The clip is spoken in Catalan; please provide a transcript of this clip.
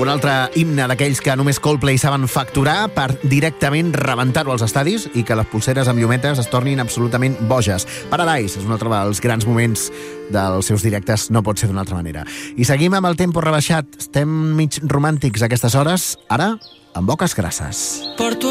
Un altre himne d'aquells que només Coldplay saben facturar per directament rebentar-ho als estadis i que les pulseres amb llumetes es tornin absolutament boges. Paradise és un altre dels grans moments dels seus directes, no pot ser d'una altra manera. I seguim amb el tempo rebaixat. Estem mig romàntics a aquestes hores, ara amb Boques Grasses. Porto